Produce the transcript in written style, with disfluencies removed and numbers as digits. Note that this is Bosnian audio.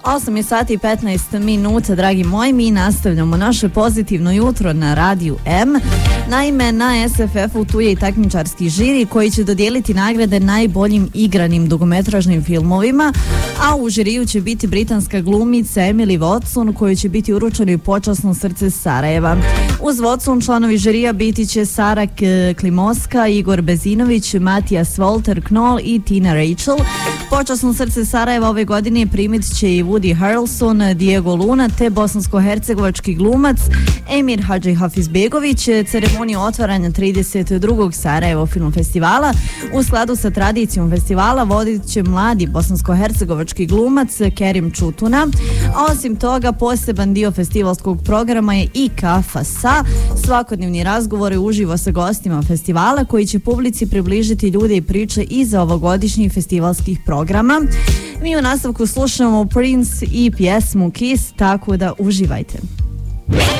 8 sati i 15 minuta, dragi moji, mi nastavljamo naše pozitivno jutro na Radiju M. Naime, na SFF-u tu je i takmičarski žiri koji će dodijeliti nagrade najboljim igranim dugometražnim filmovima, a u žiriju će biti britanska glumica Emily Watson, koju će biti uručeno i počasno srce Sarajeva. Uz Watson članovi žirija biti će Sara Klimoska, Igor Bezinović, Matijas Walter Knoll i Tina Rachel. Počasno srce Sarajeva ove godine primit će i Woody Harrelson, Diego Luna te bosansko-hercegovački glumac Emir Hadžihafizbegović. Ceremoniju otvaranja 32. Sarajevo film festivala u skladu sa tradicijom festivala vodit će mladi bosansko-hercegovački glumac Kerim Čutuna. A osim toga, poseban dio festivalskog programa je i Kafa sa svakodnevni razgovore uživo sa gostima festivala koji će publici približiti ljude i priče iza ovogodišnjih festivalskih programa. Mi u nastavku slušamo Prince i pjesmu Kiss, tako da uživajte.